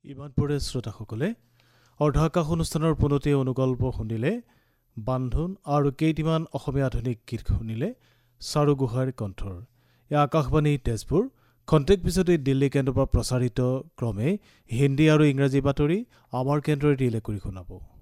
ইমানপুৰে শ্ৰোতাসকলে অৰ্ধাকাশ অনুষ্ঠানৰ পুনতে অনুকল্প শুনিলে বান্ধোন আৰু কেইটিমান অসমীয়া আধুনিক গীত শুনিলে চাৰু গোহাঁইৰ কণ্ঠৰ। এই আকাশবাণী তেজপুৰ খন্তেক পিছতে দিল্লী কেন্দ্ৰৰ পৰা প্ৰচাৰিত ক্ৰমে হিন্দী আৰু ইংৰাজী বাতৰি আমাৰ কেন্দ্ৰই ৰিলে কৰি শুনাব।